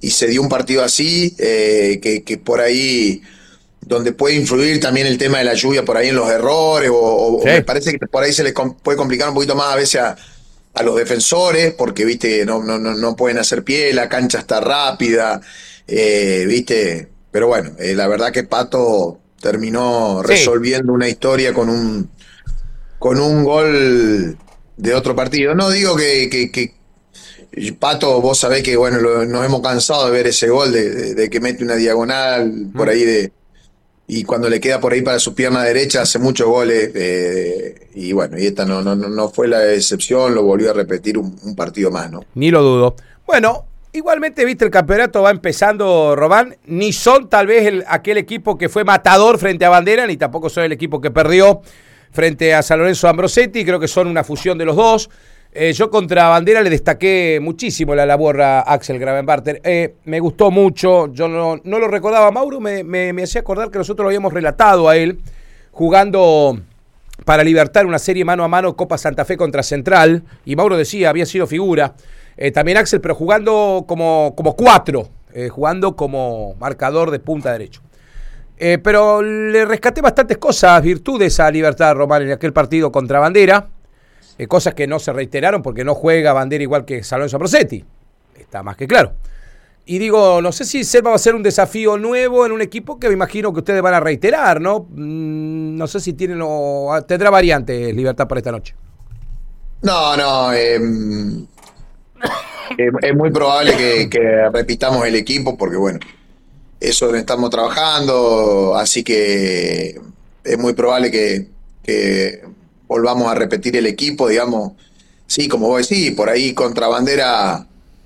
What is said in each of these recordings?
se dio un partido así, que por ahí, donde puede influir también el tema de la lluvia por ahí en los errores, o Sí. me parece que por ahí se les puede complicar un poquito más a veces a los defensores, porque viste, no pueden hacer pie, la cancha está rápida, viste, pero bueno, la verdad que Pato terminó Sí. resolviendo una historia con un gol de otro partido. No digo que Pato, vos sabés que bueno, nos hemos cansado de ver ese gol de que mete una diagonal por Mm. ahí y cuando le queda por ahí para su pierna derecha hace muchos goles, y bueno, y esta no fue la excepción, lo volvió a repetir un partido más, ¿no? Ni lo dudo. Bueno, igualmente, viste, el campeonato va empezando, Román. Ni son tal vez aquel equipo que fue matador frente a Bandera, ni tampoco son el equipo que perdió frente a San Lorenzo Ambrosetti. Creo que son una fusión de los dos. Yo contra Bandera le destaqué muchísimo la labor a Axel Gravenbarter. Me gustó mucho. Yo no lo recordaba. Mauro me hacía acordar que nosotros lo habíamos relatado a él jugando para Libertad una serie mano a mano Copa Santa Fe contra Central. Y Mauro decía, había sido figura. También Axel, pero jugando como 4, jugando como marcador de punta derecho. Pero le rescaté bastantes cosas, virtudes a Libertad, Román, en aquel partido contra Bandera. Cosas que no se reiteraron porque no juega Bandera igual que San Lorenzo Ambrosetti. Está más que claro. Y digo, no sé si Selva va a ser un desafío nuevo en un equipo que me imagino que ustedes van a reiterar, ¿no? No sé si tendrá variantes Libertad para esta noche. No, es muy probable que repitamos el equipo porque bueno, eso estamos trabajando, así que es muy probable que volvamos a repetir el equipo, digamos. Sí, como vos decís, por ahí contra Bandera,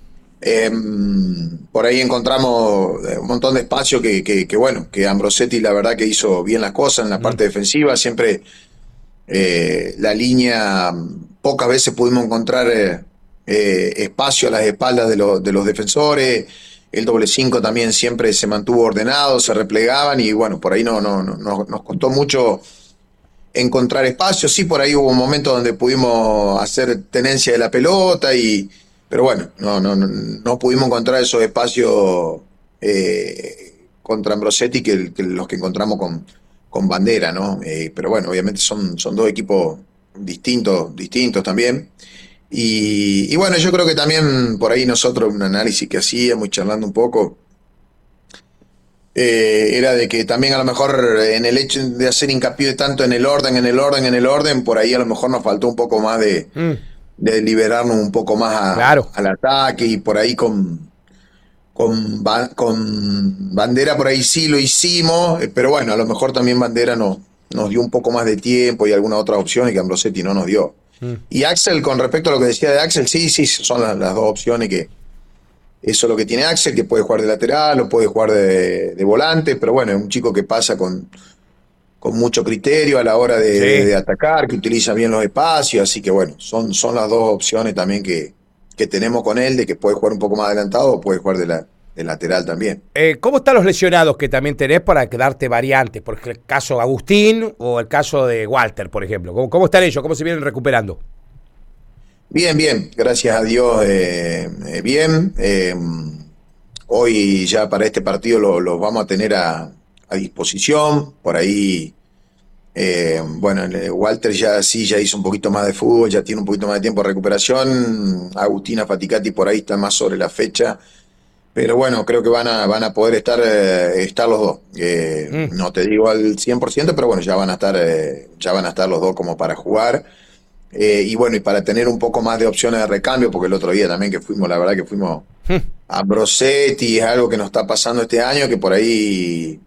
por ahí encontramos un montón de espacio que bueno, que Ambrosetti la verdad que hizo bien las cosas en la parte defensiva, siempre la línea, pocas veces pudimos encontrar espacio a las espaldas de los defensores. El doble 5 también siempre se mantuvo ordenado, se replegaban y bueno, por ahí nos costó mucho encontrar espacio. Sí, por ahí hubo un momento donde pudimos hacer tenencia de la pelota, pero bueno, no pudimos encontrar esos espacios contra Ambrosetti que los que encontramos con Bandera, ¿no? Pero bueno, obviamente son dos equipos distintos también. Y bueno, yo creo que también por ahí nosotros, un análisis que hacíamos y charlando un poco, era de que también a lo mejor en el hecho de hacer hincapié tanto en el orden, por ahí a lo mejor nos faltó un poco más de liberarnos un poco más Claro. al ataque, y por ahí con Bandera por ahí sí lo hicimos, pero bueno, a lo mejor también Bandera nos dio un poco más de tiempo y algunas otras opciones que Ambrosetti no nos dio. Y Axel, con respecto a lo que decía de Axel, sí, son las dos opciones que eso es lo que tiene Axel, que puede jugar de lateral o puede jugar de volante, pero bueno, es un chico que pasa con mucho criterio a la hora de atacar, que utiliza bien los espacios, así que bueno, son las dos opciones también que tenemos con él, de que puede jugar un poco más adelantado o puede jugar de lateral también. ¿Cómo están los lesionados que también tenés para darte variantes? Por ejemplo, el caso de Agustín o el caso de Walter, por ejemplo. ¿Cómo están ellos? ¿Cómo se vienen recuperando? Bien, gracias a Dios, bien. Hoy ya para este partido los vamos a tener a disposición. Por ahí, bueno, Walter ya hizo un poquito más de fútbol, ya tiene un poquito más de tiempo de recuperación. Agustina Faticati por ahí está más sobre la fecha. Pero bueno, creo que van a poder estar los dos. No te digo al 100%, pero bueno, ya van a estar los dos como para jugar. Y bueno, y para tener un poco más de opciones de recambio, porque el otro día también la verdad que fuimos a Ambrosetti, es algo que nos está pasando este año, que por ahí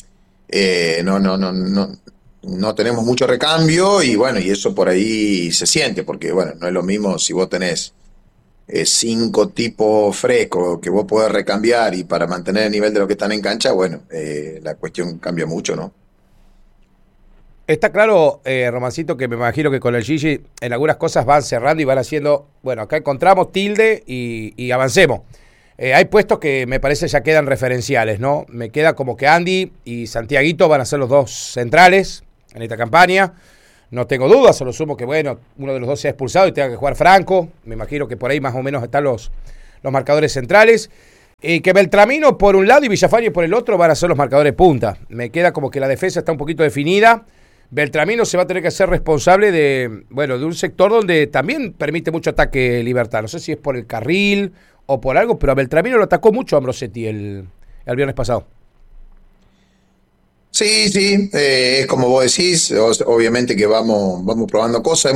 no tenemos mucho recambio, y bueno, y eso por ahí se siente, porque bueno, no es lo mismo si vos tenés 5 tipos frescos que vos podés recambiar y para mantener el nivel de los que están en cancha, bueno, la cuestión cambia mucho, ¿no? Está claro, Romancito, que me imagino que con el Gigi en algunas cosas van cerrando y van haciendo, bueno, acá encontramos tilde y avancemos. Hay puestos que me parece ya quedan referenciales, ¿no? Me queda como que Andy y Santiaguito van a ser los dos centrales en esta campaña. No tengo dudas, solo sumo que, bueno, uno de los dos se ha expulsado y tenga que jugar Franco. Me imagino que por ahí más o menos están los marcadores centrales. Y que Beltramino por un lado y Villafañe por el otro van a ser los marcadores punta. Me queda como que la defensa está un poquito definida. Beltramino se va a tener que hacer responsable de un sector donde también permite mucho ataque Libertad. No sé si es por el carril o por algo, pero a Beltramino lo atacó mucho Ambrosetti el viernes pasado. Sí, sí, es como vos decís, obviamente que vamos probando cosas,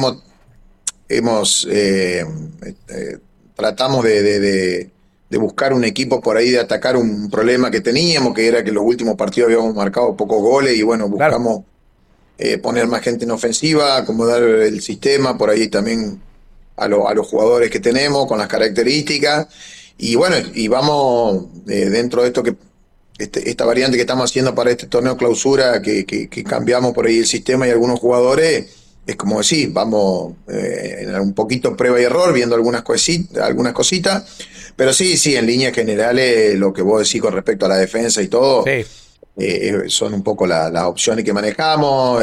tratamos de buscar un equipo por ahí, de atacar un problema que teníamos, que era que en los últimos partidos habíamos marcado pocos goles y bueno, buscamos poner más gente en ofensiva, acomodar el sistema, por ahí también a los jugadores que tenemos, con las características, y bueno, y vamos dentro de esto que esta variante que estamos haciendo para este torneo clausura, que cambiamos por ahí el sistema y algunos jugadores, es como decir, vamos en un poquito prueba y error, viendo algunas cositas, pero sí, en líneas generales, lo que vos decís con respecto a la defensa y todo, Sí. Son un poco las opciones que manejamos,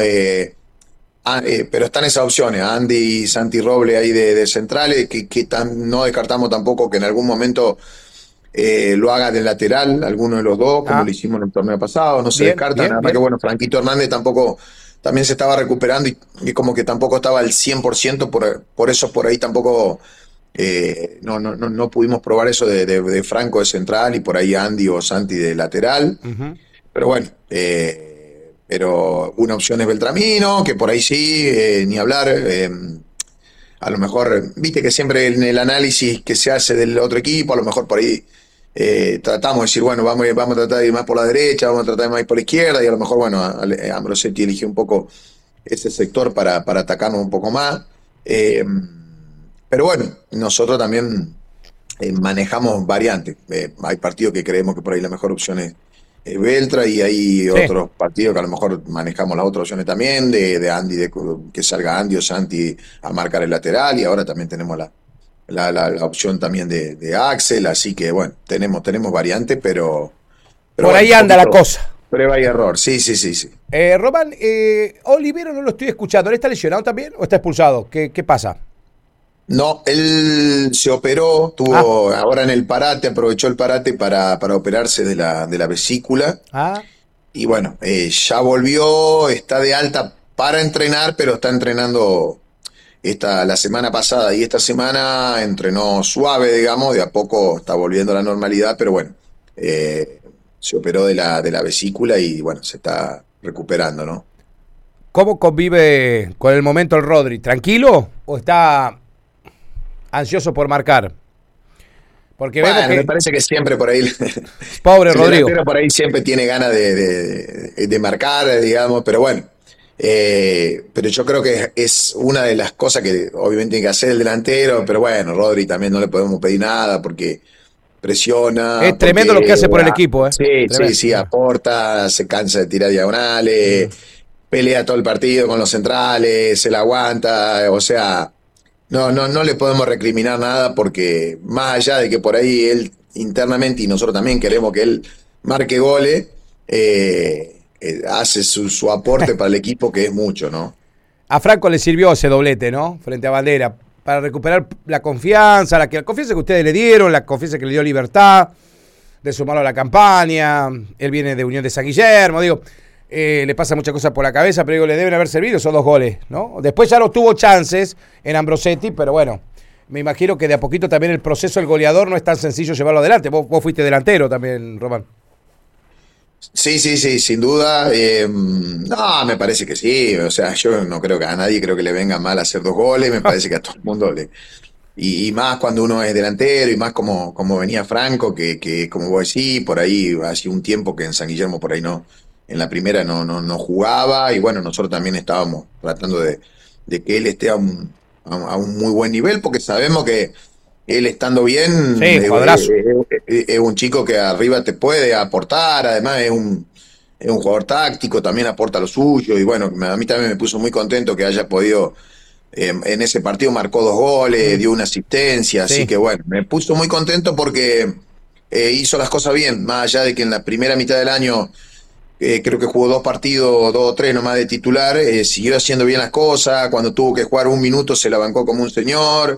pero están esas opciones, Andy y Santi Roble ahí de centrales, que no descartamos tampoco que en algún momento lo haga de lateral, alguno de los dos, como lo hicimos en el torneo pasado, no se descarta, nada más que bueno, Franquito Hernández también se estaba recuperando y como que tampoco estaba al 100%, por eso por ahí tampoco no pudimos probar eso de Franco de central y por ahí Andy o Santi de lateral, pero bueno, pero una opción es Beltramino, que por ahí sí, ni hablar, a lo mejor, viste que siempre en el análisis que se hace del otro equipo, a lo mejor por ahí tratamos de decir, bueno, vamos a tratar de ir más por la derecha, vamos a tratar de ir más por la izquierda, y a lo mejor, bueno, Ambrosetti eligió un poco ese sector para atacarnos un poco más. Pero bueno, nosotros también manejamos variantes. Hay partidos que creemos que por ahí la mejor opción es Beltra, y hay otros partidos que a lo mejor manejamos las otras opciones también, de Andy, que salga Andy o Santi a marcar el lateral, y ahora también tenemos la opción también de Axel, así que bueno, tenemos variantes, pero por bueno, ahí anda la cosa. Prueba y error, sí. Román, Olivero no lo estoy escuchando, ¿él está lesionado también o está expulsado? ¿Qué pasa? No, él se operó, ahora en el parate, aprovechó el parate para operarse de la vesícula. Y bueno, ya volvió, está de alta para entrenar, pero está entrenando la semana pasada y esta semana entrenó suave, digamos, de a poco está volviendo a la normalidad, pero bueno, se operó de la vesícula y bueno, se está recuperando, ¿no? ¿Cómo convive con el momento el Rodri? ¿Tranquilo o está ansioso por marcar? Porque bueno, vemos que me parece que siempre por ahí pobre Rodrigo, por ahí siempre tiene ganas de marcar, digamos, pero bueno, pero yo creo que es una de las cosas que obviamente tiene que hacer el delantero, pero bueno, Rodri también no le podemos pedir nada porque presiona. Es tremendo lo que hace por el equipo, Sí, aporta, se cansa de tirar diagonales, pelea todo el partido con los centrales, se la aguanta, o sea, no le podemos recriminar nada, porque más allá de que por ahí él internamente, y nosotros también queremos que él marque goles, hace su aporte para el equipo, que es mucho, ¿no? A Franco le sirvió ese doblete, ¿no? Frente a Bandera, para recuperar la confianza, la confianza que ustedes le dieron, la confianza que le dio Libertad, de sumarlo a la campaña. Él viene de Unión de San Guillermo, le pasa muchas cosas por la cabeza, pero le deben haber servido esos 2 goles, ¿no? Después ya no tuvo chances en Ambrosetti, pero bueno, me imagino que de a poquito también el proceso del goleador no es tan sencillo llevarlo adelante. Vos fuiste delantero también, Román. Sí, sin duda. No, me parece que sí. O sea, yo no creo que a nadie creo que le venga mal hacer 2 goles. Me parece que a todo el mundo y más cuando uno es delantero, y más como venía Franco, que como vos decís, por ahí hace un tiempo que en San Guillermo por ahí en la primera no jugaba, y bueno, nosotros también estábamos tratando de que él esté a un muy buen nivel, porque sabemos que él estando bien, es un chico que arriba te puede aportar, además es un jugador táctico, también aporta lo suyo, y bueno, a mí también me puso muy contento que haya podido, en ese partido marcó 2 goles, dio una asistencia, así que bueno, me puso muy contento porque hizo las cosas bien, más allá de que en la primera mitad del año creo que jugó 2 partidos, 2 o 3 nomás de titular, siguió haciendo bien las cosas, cuando tuvo que jugar 1 minuto se la bancó como un señor,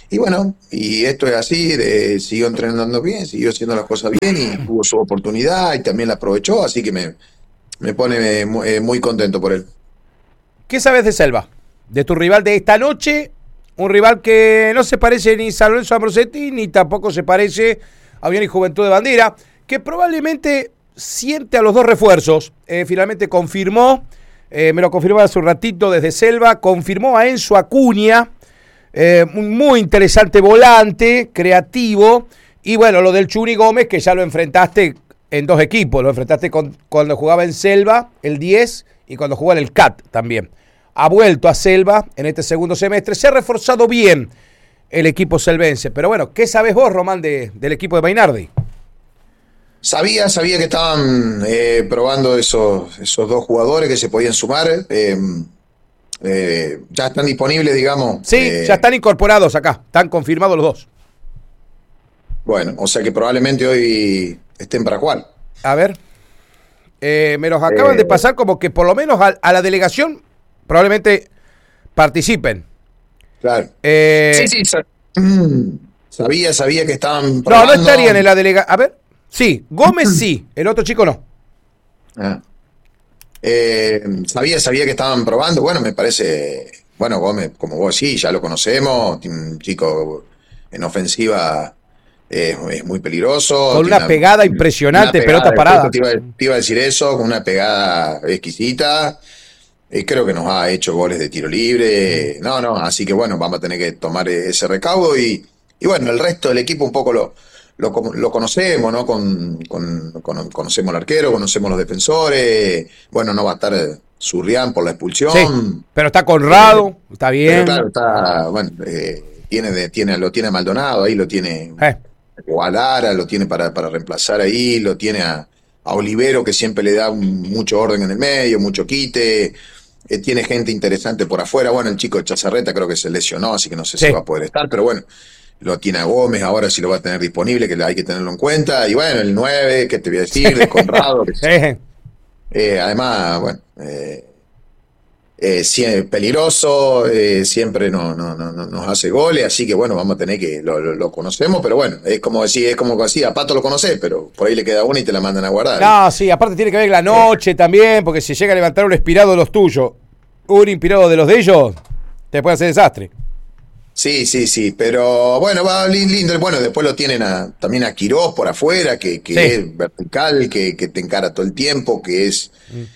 Y bueno, y esto es así, siguió entrenando bien, siguió haciendo las cosas bien y tuvo su oportunidad y también la aprovechó, así que me pone muy contento por él. ¿Qué sabes de Selva? De tu rival de esta noche, un rival que no se parece ni a San Lorenzo Ambrosetti, ni tampoco se parece a Unión y Juventud de Bandera, que probablemente siente a los dos refuerzos. Finalmente confirmó, me lo confirmó hace un ratito desde Selva, confirmó a Enzo Acuña, un muy interesante volante, creativo, y bueno, lo del Churi Gómez, que ya lo enfrentaste en dos equipos, lo enfrentaste cuando jugaba en Selva, el 10, y cuando jugaba en el CAT también. Ha vuelto a Selva en este segundo semestre, se ha reforzado bien el equipo selvense, pero bueno, ¿qué sabes vos, Román, del equipo de Mainardi? Sabía que estaban probando esos dos jugadores que se podían sumar. Ya están disponibles, digamos. Sí, ya están incorporados acá, están confirmados los dos. Bueno, o sea que probablemente hoy estén para jugar. A ver, me los acaban de pasar como que por lo menos a la delegación probablemente participen. Claro. Sí, sabía que estaban No probando. estarían en la delegación. A ver, sí, Gómez sí, el otro chico no. Ah. Sabía que estaban probando. Bueno, me parece. Bueno, Gómez, como vos sí, ya lo conocemos. Un chico en ofensiva es muy peligroso. Con una pegada impresionante, pelota parada. Te iba a decir eso, con una pegada exquisita. Creo que nos ha hecho goles de tiro libre. No, así que bueno, vamos a tener que tomar ese recaudo. Y bueno, el resto del equipo un poco lo conocemos, ¿no? Conocemos al arquero, conocemos los defensores. Bueno, no va a estar Zurrián por la expulsión. Sí, pero está Conrado, está bien. Pero claro, bueno, lo tiene a Maldonado, ahí lo tiene o a Lara, lo tiene para reemplazar ahí, lo tiene a Olivero, que siempre le da mucho orden en el medio, mucho quite. Tiene gente interesante por afuera. Bueno, el chico Chazarreta creo que se lesionó, así que no sé si va a poder estar, pero bueno. Lo tiene a Gómez, ahora sí lo va a tener disponible, que hay que tenerlo en cuenta. Y bueno, el 9, ¿qué te voy a decir? De Conrado. Además, bueno, peligroso, siempre nos hace goles, así que bueno, vamos a tener que, lo conocemos, pero bueno, es como decía, a Pato lo conocés, pero por ahí le queda una y te la mandan a guardar. No, sí, aparte tiene que ver la noche también, porque si llega a levantar un inspirado de los tuyos, un inspirado de los de ellos, te puede hacer desastre. Sí, pero bueno, va lindo. Bueno, después lo tienen también a Quirós por afuera, que es vertical, que te encara todo el tiempo, que es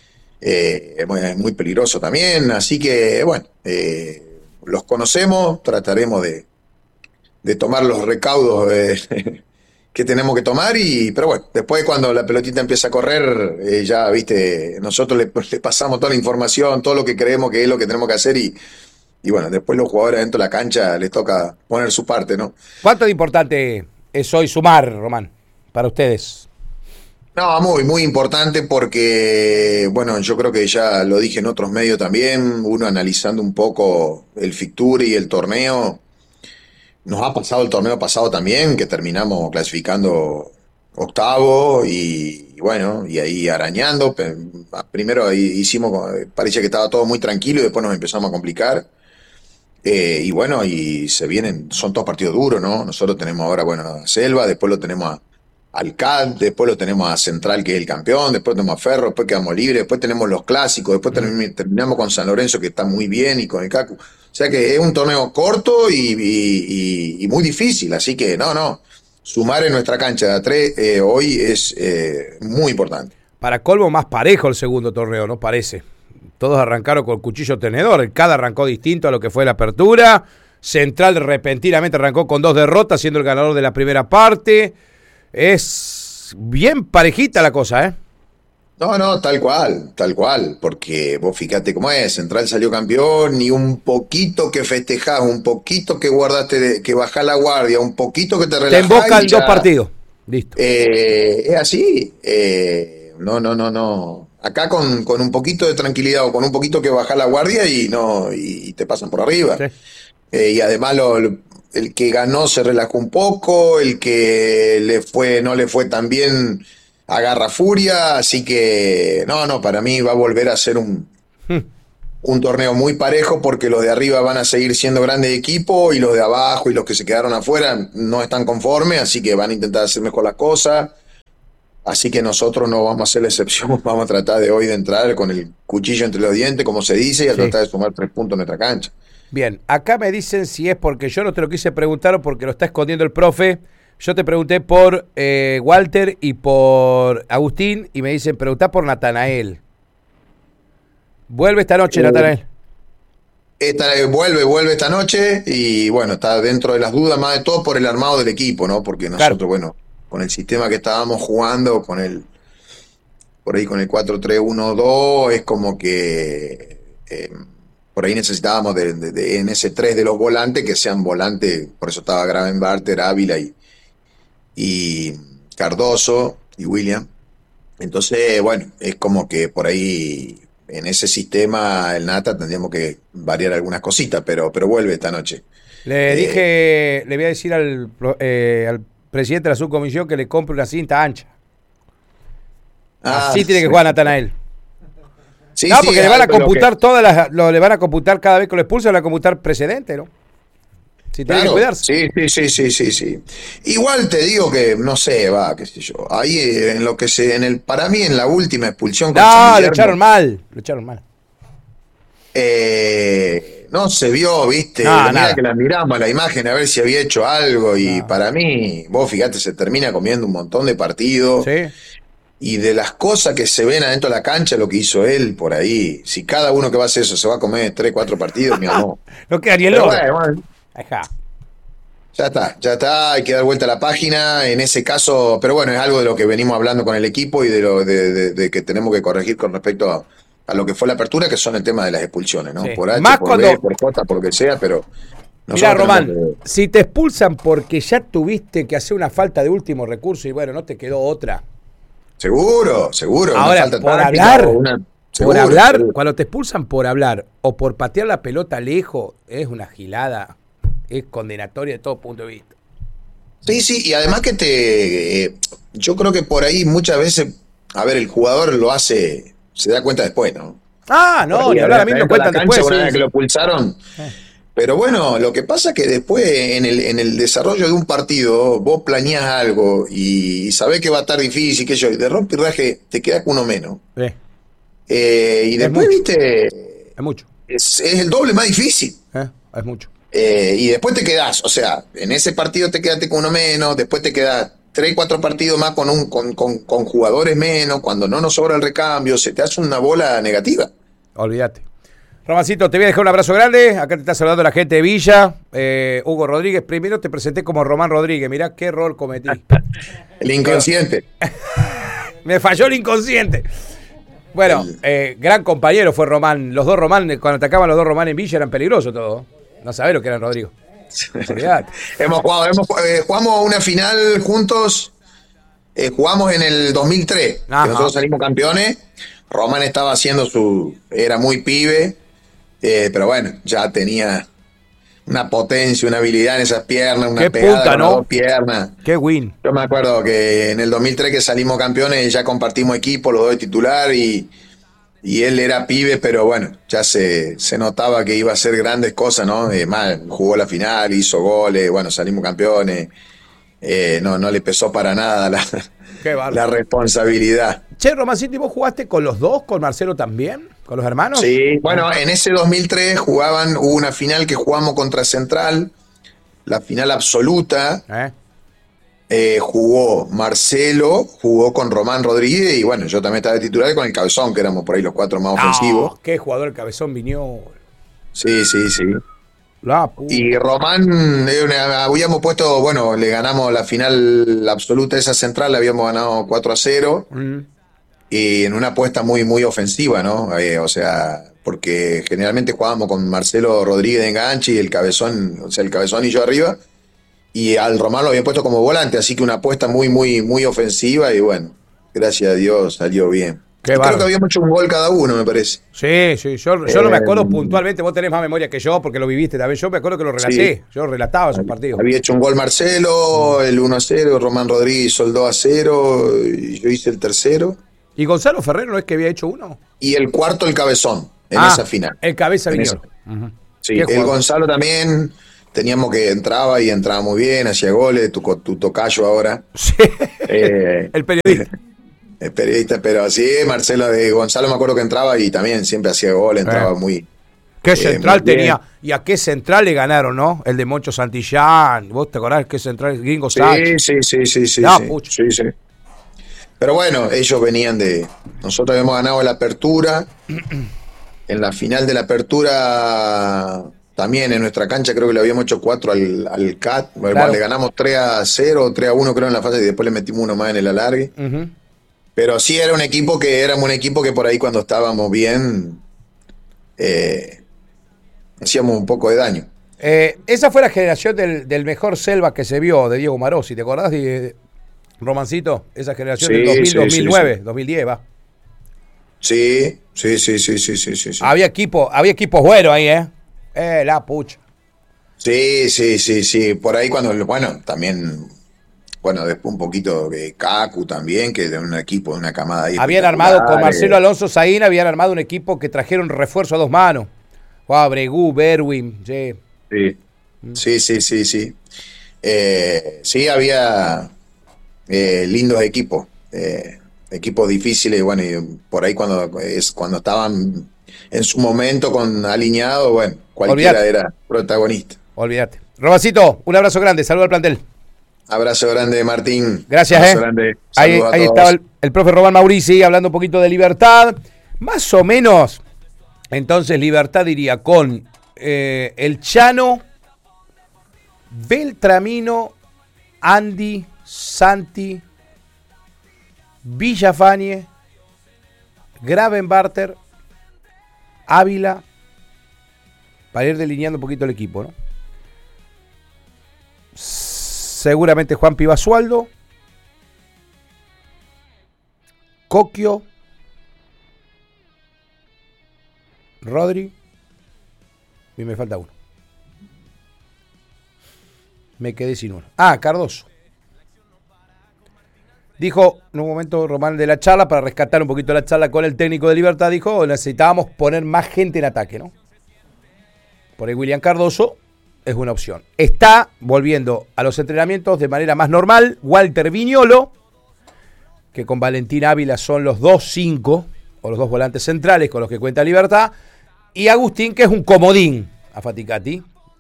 muy peligroso también. Así que, bueno, los conocemos, trataremos de tomar los recaudos que tenemos que tomar. Pero bueno, después cuando la pelotita empieza a correr, ya, viste, nosotros le pasamos toda la información, todo lo que creemos que es lo que tenemos que hacer y bueno, después los jugadores dentro de la cancha les toca poner su parte, ¿no? ¿Cuánto de importante es hoy sumar, Román, para ustedes? No, muy importante porque, bueno, yo creo que ya lo dije en otros medios también, uno analizando un poco el fixture y el torneo, nos ha pasado el torneo pasado también, que terminamos clasificando octavo y bueno, y ahí arañando. Primero ahí parecía que estaba todo muy tranquilo y después nos empezamos a complicar. Y bueno, y son todos partidos duros, ¿no? Nosotros tenemos ahora, bueno, a Selva, después lo tenemos al CAD, después lo tenemos a Central, que es el campeón, después tenemos a Ferro, después quedamos libres, después tenemos los clásicos, después terminamos con San Lorenzo, que está muy bien, y con el CACU. O sea que es un torneo corto y muy difícil, así que sumar en nuestra cancha de A3 hoy es muy importante. Para colmo, más parejo el segundo torneo, ¿no? Parece. Todos arrancaron con cuchillo tenedor, el CAD arrancó distinto a lo que fue la apertura, Central repentinamente arrancó con 2 derrotas, siendo el ganador de la primera parte. Es bien parejita la cosa, ¿eh? No, tal cual, porque vos fíjate cómo es, Central salió campeón y un poquito que festejás, un poquito que guardaste, que bajás la guardia, un poquito que te relajás. Te embocan 2 partidos, listo. Es así, no. Acá con un poquito de tranquilidad o con un poquito que bajar la guardia y te pasan por arriba. Sí. Y además el que ganó se relajó un poco, el que no le fue tan bien agarra furia, así que para mí va a volver a ser un torneo muy parejo porque los de arriba van a seguir siendo grandes equipos y los de abajo y los que se quedaron afuera no están conformes, así que van a intentar hacer mejor las cosas. Así que nosotros no vamos a hacer la excepción, vamos a tratar de hoy de entrar con el cuchillo entre los dientes, como se dice, y a tratar de sumar 3 puntos en nuestra cancha. Bien, acá me dicen si es porque yo no te lo quise preguntar o porque lo está escondiendo el profe. Yo te pregunté por Walter y por Agustín y me dicen preguntá por Natanael. Vuelve esta noche, Natanael. Vuelve esta noche y bueno, está dentro de las dudas, más de todo por el armado del equipo, ¿no? Porque nosotros, bueno, con el sistema que estábamos jugando, por ahí con el 4-3-1-2, es como que por ahí necesitábamos en ese 3 de los volantes que sean volantes, por eso estaba Gravenbarter, Ávila y Cardoso y William. Entonces, bueno, es como que por ahí en ese sistema el Nata tendríamos que variar algunas cositas, pero vuelve esta noche. Le voy a decir al presidente de la subcomisión que le compre una cinta ancha. Así tiene que jugar Natanael. Sí, no, porque le van a computar le van a computar cada vez que lo expulsan, le van a computar precedente, ¿no? Si tiene que cuidarse. Sí. Igual te digo que, no sé, qué sé yo. Ahí para mí en la última expulsión. No, lo echaron mal. No se vio, viste. Mira que la miramos a la imagen a ver si había hecho algo. Y para mí, vos fíjate, se termina comiendo un montón de partidos. Sí. Y de las cosas que se ven adentro de la cancha, lo que hizo él por ahí. Si cada uno que va a hacer eso se va a comer 3, 4 partidos, mi amor. No quedaría el oro. Ajá. Ya está, hay que dar vuelta a la página en ese caso, pero bueno, es algo de lo que venimos hablando con el equipo y de que tenemos que corregir con respecto a lo que fue la apertura, que son el tema de las expulsiones, ¿no? Sí. Por H, más por B, por J, por lo que sea, pero... Mirá, Román, si te expulsan porque ya tuviste que hacer una falta de último recurso y bueno, no te quedó otra. Seguro. Ahora, por hablar, cuando te expulsan por hablar o por patear la pelota lejos, es una gilada. Es condenatoria de todo punto de vista. Sí, y además que yo creo que por ahí muchas veces, a ver, el jugador lo hace, se da cuenta después, ¿no? No, ni hablar, a mí me cuentan después. Una vez que lo expulsaron. Pero bueno, lo que pasa es que después en el desarrollo de un partido vos planeás algo y sabés que va a estar difícil, que de rompirraje te queda con uno menos. Y después, viste... Es mucho. Es el doble más difícil. Es mucho. Y después te quedás, o sea, en ese partido te quedaste con uno menos, después te quedás 3, 4 partidos más con jugadores menos, cuando no nos sobra el recambio, se te hace una bola negativa. Olvídate. Romancito, te voy a dejar un abrazo grande, acá te está saludando la gente de Villa, Hugo Rodríguez, primero te presenté como Román Rodríguez, mirá qué rol cometí. El inconsciente. Me falló el inconsciente. Bueno, gran compañero fue Román, los dos Román, cuando atacaban los dos Román en Villa eran peligrosos todos. No sabés lo que eran, Rodrigo. Jugamos una final juntos. Jugamos en el 2003. Que nosotros salimos campeones. Román estaba haciendo era muy pibe. Pero bueno, ya tenía una potencia, una habilidad en esas piernas, una pegada con las dos piernas. Qué win. Yo me acuerdo que en el 2003 que salimos campeones ya compartimos equipo, los dos de titular y él era pibe, pero bueno, ya se notaba que iba a hacer grandes cosas, ¿no? Jugó la final, hizo goles, bueno, salimos campeones. No le pesó para nada la responsabilidad. Che, Romancito, ¿y vos jugaste con los dos, con Marcelo también? ¿Con los hermanos? Sí, bueno, en ese 2003 hubo una final que jugamos contra Central, la final absoluta. Jugó Marcelo, jugó con Román Rodríguez y bueno, yo también estaba de titular con el Cabezón, que éramos por ahí los 4 más ofensivos. Qué jugador el Cabezón Viñó. Sí. Y Román, habíamos puesto, bueno, le ganamos la final absoluta esa Central, le habíamos ganado 4-0 y en una apuesta muy, muy ofensiva, ¿no? O sea, porque generalmente jugábamos con Marcelo Rodríguez de enganche y el Cabezón y yo arriba. Y al Román lo había puesto como volante, así que una apuesta muy, muy, muy ofensiva y bueno, gracias a Dios salió bien. Creo que habíamos hecho un gol cada uno, me parece. Sí, yo no me acuerdo puntualmente, vos tenés más memoria que yo porque lo viviste también, yo me acuerdo que lo relaté, yo relataba esos partidos. Había hecho un gol Marcelo, el 1-0, Román Rodríguez hizo el 2-0 y yo hice el tercero. ¿Y Gonzalo Ferrero no es que había hecho uno? Y el cuarto el Cabezón. en esa final. El cabeza Viñolo. Sí, el Gonzalo también, teníamos que entraba muy bien, hacía goles, tu tocayo ahora. Sí. El periodista. El periodista, pero sí, Marcelo de Gonzalo me acuerdo que entraba y también siempre hacía goles, entraba muy... ¿Qué central tenía? ¿Y a qué central le ganaron, no? El de Moncho Santillán. ¿Vos te acordás qué central? Gringo Sánchez. Sí. Pero bueno, ellos venían de... Nosotros habíamos ganado la apertura. En la final de la apertura, también en nuestra cancha, creo que le habíamos hecho 4 al CAT. Claro. Le ganamos 3-0 o 3-1, creo, en la fase, y después le metimos uno más en el alargue. Pero sí éramos un equipo que por ahí cuando estábamos bien... hacíamos un poco de daño. Esa fue la generación del mejor Selva que se vio, de Diego Marossi, ¿te acordás, Romancito? Esa generación del 2000, 2009, 2010, va. Sí. Había equipos buenos ahí, la pucha. Sí. Por ahí también, después un poquito de Cacu también, que de un equipo, de una camada ahí. Habían armado con Marcelo Alonso Saín, habían armado un equipo que trajeron refuerzo a 2 manos. Bregú, Berwin, sí. Sí. Sí, había lindos equipos, equipos difíciles, y por ahí cuando estaban en su momento alineados, cualquiera era protagonista. Olvídate. Robacito, un abrazo grande, saludo al plantel. Abrazo grande, Martín. Gracias, grande. Ahí estaba el profe Román Maurici hablando un poquito de Libertad. Más o menos, entonces Libertad iría con el Chano, Beltramino, Andy, Santi, Villafañe, Gravenbarter, Ávila, para ir delineando un poquito el equipo, ¿no? Seguramente Juan Pibasualdo, Coquio, Rodri, y me falta uno. Me quedé sin uno. Cardoso. Dijo en un momento Román de la charla, para rescatar un poquito la charla con el técnico de Libertad, dijo, necesitábamos poner más gente en ataque, ¿no? Por ahí William Cardoso es una opción. Está volviendo a los entrenamientos de manera más normal Walter Viñolo, que con Valentín Ávila son los 2-5, o los 2 volantes centrales con los que cuenta Libertad, y Agustín, que es un comodín a Faticati.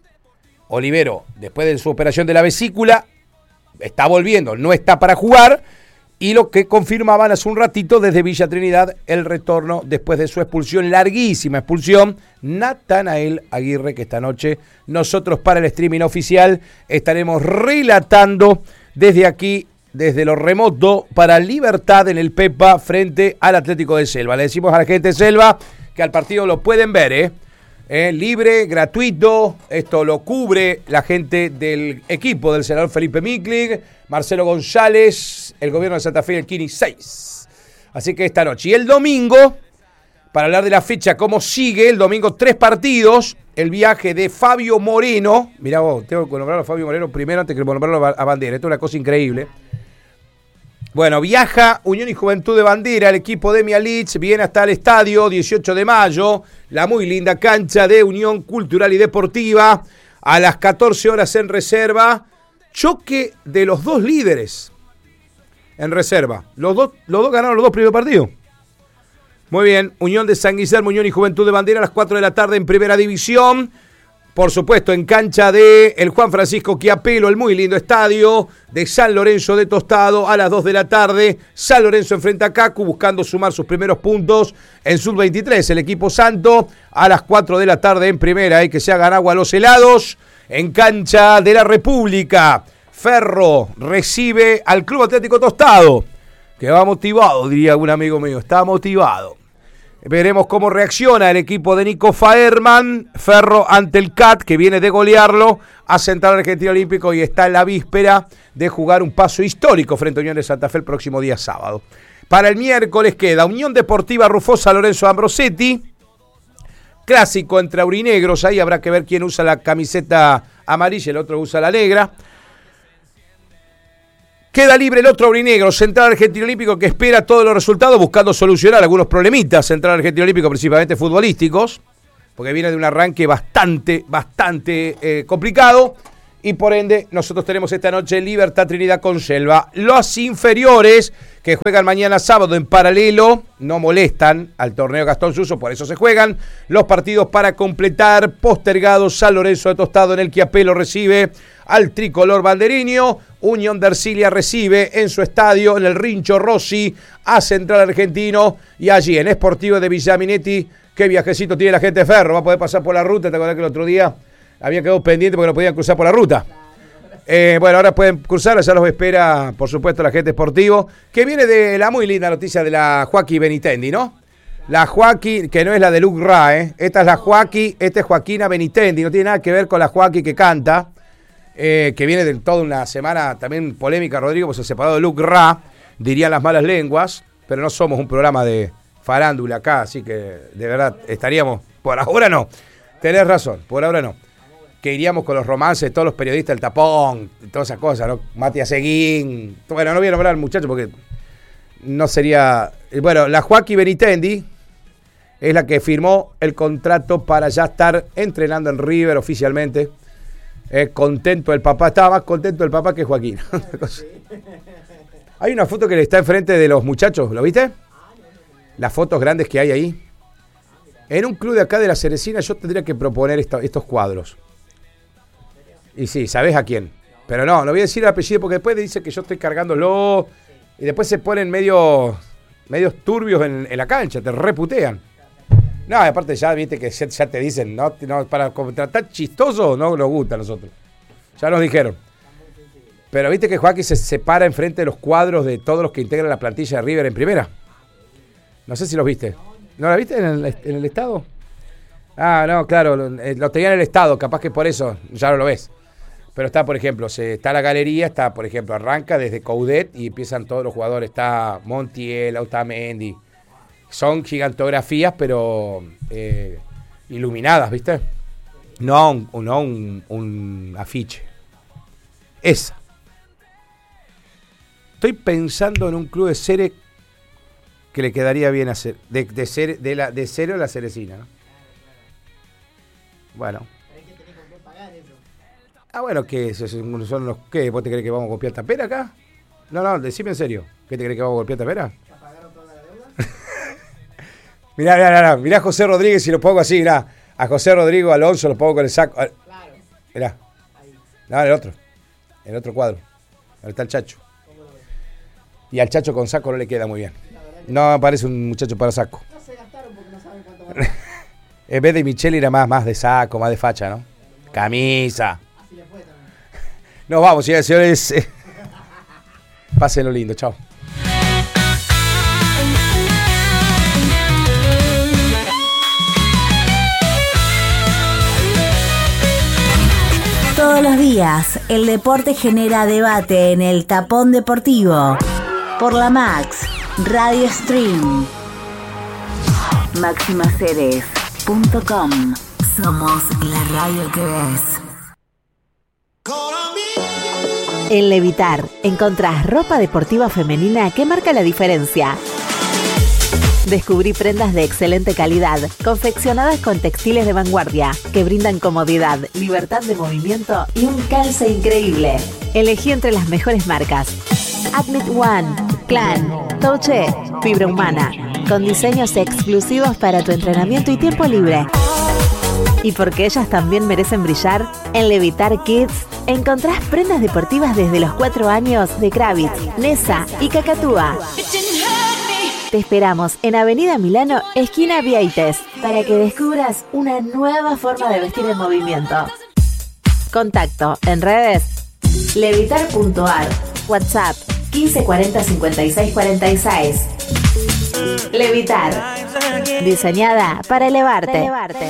Olivero, después de su operación de la vesícula, está volviendo, no está para jugar, y lo que confirmaban hace un ratito desde Villa Trinidad, el retorno después de su expulsión, larguísima expulsión, Natanael Aguirre, que esta noche nosotros para el streaming oficial estaremos relatando desde aquí, desde lo remoto, para Libertad en el Pepa frente al Atlético de Selva. Le decimos a la gente de Selva que al partido lo pueden ver, libre, gratuito. Esto lo cubre la gente del equipo del senador Felipe Miklig, Marcelo González, el gobierno de Santa Fe y el Kini 6. Así que esta noche. Y el domingo, para hablar de la fecha, cómo sigue, el domingo 3 partidos, el viaje de Fabio Moreno. Mirá vos, tengo que nombrarlo a Fabio Moreno primero antes que nombrarlo a Bandera. Esto es una cosa increíble. Bueno, viaja Unión y Juventud de Bandera, el equipo de Mialitz, viene hasta el estadio 18 de mayo, la muy linda cancha de Unión Cultural y Deportiva, a las 14 horas en reserva, choque de los 2 líderes en reserva. Los dos ganaron los 2 primeros partidos. Muy bien, Unión de San Guillermo, Unión y Juventud de Bandera a las 4 de la tarde en Primera División. Por supuesto, en cancha de el Juan Francisco Chiapello, el muy lindo estadio de San Lorenzo de Tostado, a las 2 de la tarde. San Lorenzo enfrenta a Cacu, buscando sumar sus primeros puntos en Sub-23. El equipo santo, a las 4 de la tarde en Primera, que se hagan agua a los helados. En cancha de la República, Ferro recibe al Club Atlético Tostado, que va motivado, diría algún amigo mío, está motivado. Veremos cómo reacciona el equipo de Nico Faerman. Ferro ante el CAT, que viene de golearlo a Central Argentino Olímpico y está en la víspera de jugar un paso histórico frente a Unión de Santa Fe el próximo día sábado. Para el miércoles queda Unión Deportiva Rufosa Lorenzo Ambrosetti. Clásico entre aurinegros, ahí habrá que ver quién usa la camiseta amarilla, el otro usa la negra. Queda libre el otro aurinegro, Central Argentino Olímpico, que espera todos los resultados buscando solucionar algunos problemitas. Central Argentino Olímpico, principalmente futbolísticos, porque viene de un arranque bastante complicado. Y por ende, nosotros tenemos esta noche Libertad Trinidad con Selva. Los inferiores, que juegan mañana sábado en paralelo, no molestan al torneo Gastón Suso, por eso se juegan los partidos para completar. Postergados, San Lorenzo de Tostado en el Quiapelo recibe al tricolor banderiño. Unión de Ercilia recibe en su estadio, en el Rincho Rossi, a Central Argentino. Y allí en Sportivo de Villaminetti, qué viajecito tiene la gente de Ferro. Va a poder pasar por la ruta. ¿Te acordás que el otro día había quedado pendiente porque no podían cruzar por la ruta? Bueno, ahora pueden cruzar, ya los espera, por supuesto, la gente Sportivo, que viene de la muy linda noticia de la Joaquín Benitendi, ¿no? La Joaquín, que no es la de Luke Ra, esta es la Joaquín, esta es Joaquina Benitendi, no tiene nada que ver con la Joaquín que canta, que viene de toda una semana también polémica, Rodrigo, pues se separó de Luke Ra, dirían las malas lenguas, pero no somos un programa de farándula acá, así que de verdad estaríamos, por ahora no, tenés razón, por ahora no. Que iríamos con los romances de todos los periodistas del tapón, todas esas cosas, ¿no? Matías Seguín. Bueno, no voy a nombrar al muchacho porque no sería. Bueno, la Joaquín Benitendi es la que firmó el contrato para ya estar entrenando en River oficialmente. Contento el papá, estaba más contento el papá que Joaquín. Hay una foto que le está enfrente de los muchachos, ¿lo viste? Las fotos grandes que hay ahí. En un club de acá de La Cerecina yo tendría que proponer estos cuadros. Y sí, ¿sabés a quién? Pero no voy a decir el apellido porque después dice que yo estoy cargándolo y después se ponen medios turbios en la cancha, te reputean. No, aparte ya viste que ya te dicen, no, para contratar chistoso no nos gusta a nosotros. Ya nos dijeron. Pero viste que Joaquín se para enfrente de los cuadros de todos los que integran la plantilla de River en primera. No sé si los viste. ¿No la viste en el estado? Ah, no, claro, lo tenía en el estado, capaz que por eso ya no lo ves. Pero está, por ejemplo, está la galería, está, por ejemplo, arranca desde Coudet y empiezan todos los jugadores. Está Montiel, Otamendi. Son gigantografías, pero iluminadas, ¿viste? No un afiche. Esa. Estoy pensando en un club de serie que le quedaría bien hacer. De cero La Cerecina, ¿no? Bueno. Bueno, ¿qué? ¿Son los qué? ¿Vos te crees que vamos a golpear tapera acá? No, decime en serio. ¿Qué te crees que vamos a golpear tapera? ¿Ya pagaron toda la deuda? Mirá a José Rodríguez, si lo pongo así, mirá. A José Rodrigo Alonso lo pongo con el saco. Claro. Mirá. Ahí. No, el otro cuadro. Ahí está el Chacho. ¿Cómo lo ves? Y al Chacho con saco no le queda muy bien. No parece un muchacho para saco. No se gastaron porque no saben cuánto van a pagar. En vez de Micheli era más de saco, más de facha, ¿no? Camisa. Así le fue también. Nos vamos, señores y señores. Pásenlo lindo, chao. Todos los días, el deporte genera debate en el Tapón Deportivo. Por la Max, Radio Stream. Maximaceres.com. Somos la radio que ves. En Levitar encontrás ropa deportiva femenina que marca la diferencia. Descubrí prendas de excelente calidad, confeccionadas con textiles de vanguardia, que brindan comodidad, libertad de movimiento y un calce increíble. Elegí entre las mejores marcas: Admit One, Clan, Touche, Fibra Humana, con diseños exclusivos para tu entrenamiento y tiempo libre. Y porque ellas también merecen brillar, en Levitar Kids encontrás prendas deportivas desde los 4 años de Kravitz, Nessa y Cacatúa. Te esperamos en Avenida Milano, esquina Vieites, para que descubras una nueva forma de vestir en movimiento. Contacto en redes: levitar.ar, WhatsApp 1540 56 46. Levitar, diseñada para elevarte.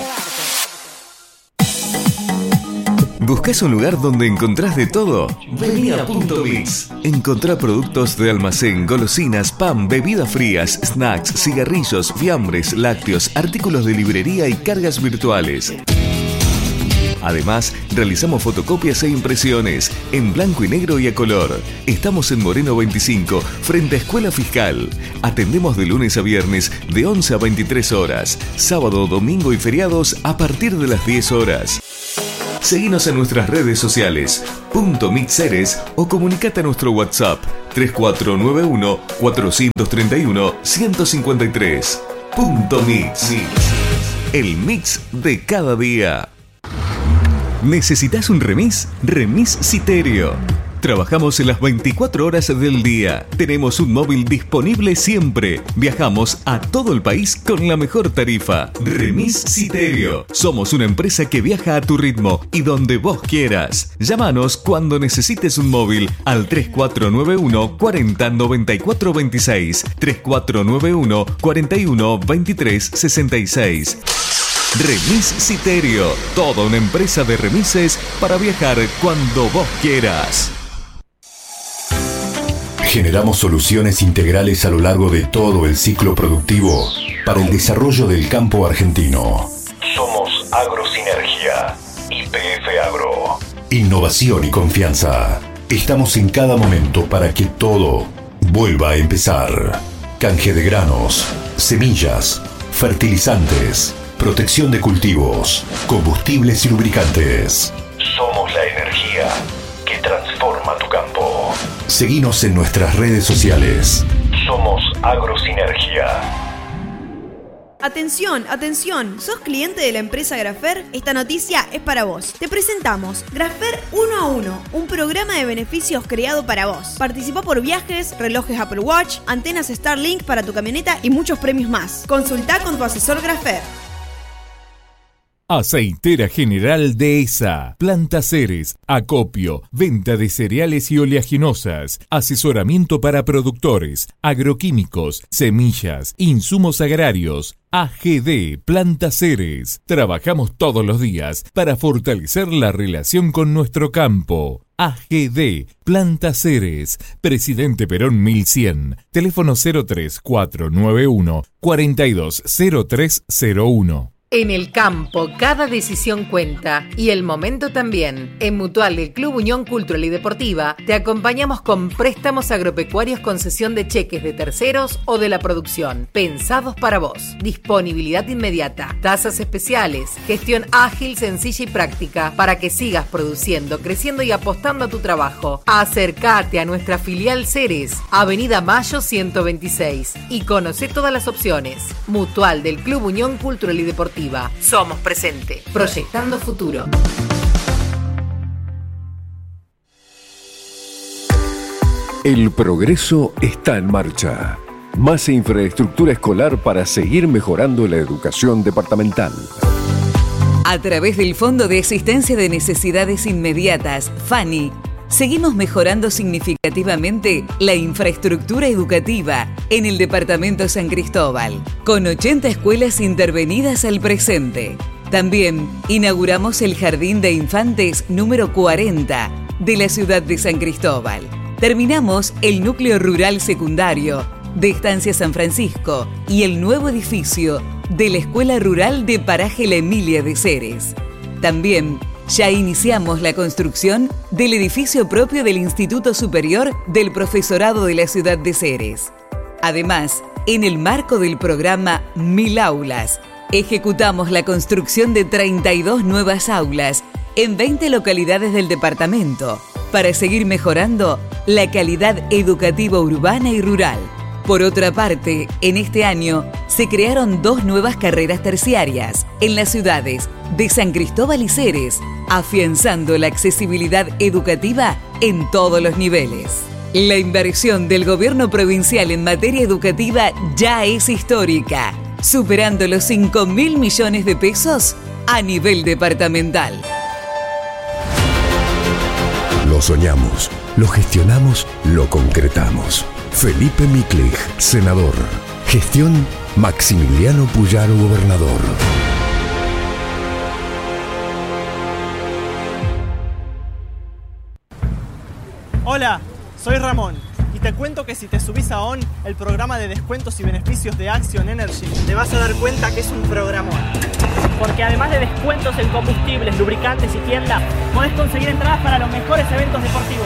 ¿Buscas un lugar donde encontrás de todo? Vení a Punto Mix. Encontrá productos de almacén, golosinas, pan, bebidas frías, snacks, cigarrillos, fiambres, lácteos, artículos de librería y cargas virtuales. Además, realizamos fotocopias e impresiones en blanco y negro y a color. Estamos en Moreno 25, frente a Escuela Fiscal. Atendemos de lunes a viernes de 11 a 23 horas, sábado, domingo y feriados a partir de las 10 horas. Seguinos en nuestras redes sociales, .mitceres o comunicate a nuestro WhatsApp 3491-431-153. Mix. El mix de cada día. ¿Necesitas un remis? Remis Citerio. Trabajamos en las 24 horas del día. Tenemos un móvil disponible siempre. Viajamos a todo el país con la mejor tarifa. Remis Citerio. Somos una empresa que viaja a tu ritmo y donde vos quieras. Llámanos cuando necesites un móvil al 3491 40 94 26, 3491 41 23 66. Remis Citerio. Toda una empresa de remises para viajar cuando vos quieras. Generamos soluciones integrales a lo largo de todo el ciclo productivo para el desarrollo del campo argentino. Somos Agrosinergia, YPF Agro. Innovación y confianza. Estamos en cada momento para que todo vuelva a empezar. Canje de granos, semillas, fertilizantes, protección de cultivos, combustibles y lubricantes. Somos la energía que transforma tu campo. Seguinos en nuestras redes sociales. Somos Agrosinergia. Atención, atención, ¿sos cliente de la empresa Grafer? Esta noticia es para vos. Te presentamos Grafer 1 a 1, un programa de beneficios creado para vos. Participá por viajes, relojes Apple Watch, antenas Starlink para tu camioneta y muchos premios más. Consultá con tu asesor Grafer. Aceitera General Dehesa, Planta Ceres, acopio, venta de cereales y oleaginosas, asesoramiento para productores, agroquímicos, semillas, insumos agrarios. AGD Planta Ceres. Trabajamos todos los días para fortalecer la relación con nuestro campo. AGD Planta Ceres, Presidente Perón 1100, teléfono 03491 420301. En el campo, cada decisión cuenta y el momento también. En Mutual del Club Unión Cultural y Deportiva te acompañamos con préstamos agropecuarios con cesión de cheques de terceros o de la producción, pensados para vos. Disponibilidad inmediata, tasas especiales, gestión ágil, sencilla y práctica para que sigas produciendo, creciendo y apostando a tu trabajo. Acércate a nuestra filial Ceres, Avenida Mayo 126 y conoce todas las opciones. Mutual del Club Unión Cultural y Deportiva. Somos presente, proyectando futuro. El progreso está en marcha. Más infraestructura escolar para seguir mejorando la educación departamental. A través del Fondo de Asistencia de Necesidades Inmediatas, FANI, seguimos mejorando significativamente la infraestructura educativa en el departamento San Cristóbal, con 80 escuelas intervenidas al presente. También inauguramos el Jardín de Infantes número 40 de la ciudad de San Cristóbal. Terminamos el núcleo rural secundario de Estancia San Francisco y el nuevo edificio de la Escuela Rural de Paraje La Emilia de Ceres. También ya iniciamos la construcción del edificio propio del Instituto Superior del Profesorado de la ciudad de Ceres. Además, en el marco del programa 1000 Aulas, ejecutamos la construcción de 32 nuevas aulas en 20 localidades del departamento para seguir mejorando la calidad educativa urbana y rural. Por otra parte, en este año se crearon 2 nuevas carreras terciarias en las ciudades de San Cristóbal y Ceres, afianzando la accesibilidad educativa en todos los niveles. La inversión del gobierno provincial en materia educativa ya es histórica, superando los 5.000 millones de pesos a nivel departamental. Lo soñamos, lo gestionamos, lo concretamos. Felipe Miklich, senador. Gestión Maximiliano Puyaro, gobernador. Hola, soy Ramón y te cuento que si te subís a ON, el programa de descuentos y beneficios de Action Energy, te vas a dar cuenta que es un programón. porque además de descuentos en combustibles, lubricantes y tiendas, podés conseguir entradas para los mejores eventos deportivos.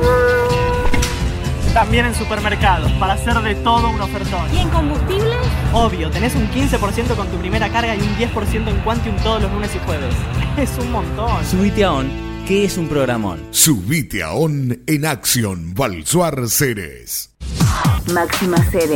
También en supermercados, para hacer de todo un ofertón. ¿Y en combustibles? Obvio, tenés un 15% con tu primera carga y un 10% en Quantium todos los lunes y jueves. Es un montón. Subite a ON, que es un programón. Subite a ON en Action Balsuar Ceres. Máxima Ceres.